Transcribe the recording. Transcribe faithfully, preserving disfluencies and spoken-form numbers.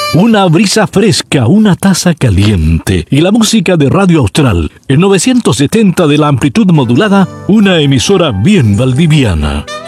Una brisa fresca, una taza caliente y la música de Radio Austral en novecientos setenta de la amplitud modulada, una emisora bien valdiviana.